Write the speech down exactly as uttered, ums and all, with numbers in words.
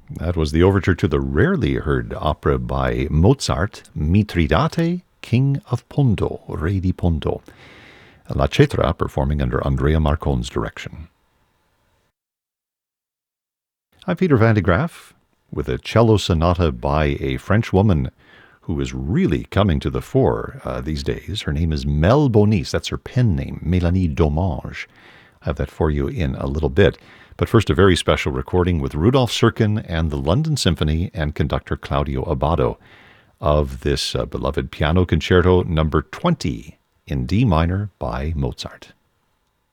That was the overture to the rarely heard opera by Mozart, Mitridate, King of Ponto, Re di Ponto. La Cetra performing under Andrea Marcon's direction. I'm Peter Van de Graaff with a cello sonata by a French woman who is really coming to the fore uh, these days. Her name is Mel Bonis. That's her pen name, Mélanie Domange. I have that for you in a little bit. But first, a very special recording with Rudolf Serkin and the London Symphony and conductor Claudio Abbado of this uh, beloved piano concerto number twenty in D minor by Mozart.